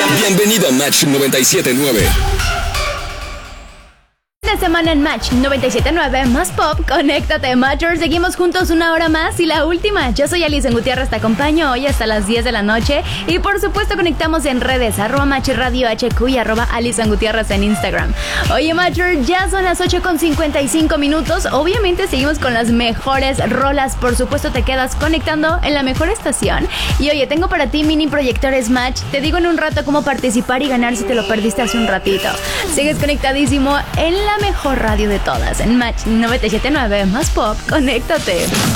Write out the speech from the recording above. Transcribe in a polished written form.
Bienvenido a Match 97.9. Esta semana en Match 97.9 más pop, conéctate Matcher, seguimos juntos una hora más y la última. Yo soy Alison Gutiérrez, te acompaño hoy hasta las 10 de la noche y por supuesto conectamos en redes @Match Radio HQ y @Alison Gutiérrez en Instagram. Oye Matcher, ya son las 8:55, obviamente seguimos con las mejores rolas, por supuesto te quedas conectando en la mejor estación. Y oye, tengo para ti mini proyectores Match, te digo en un rato cómo participar y ganar si te lo perdiste hace un ratito. Sigues conectadísimo en la mejor radio de todas, en Match 97.9 más pop, conéctate.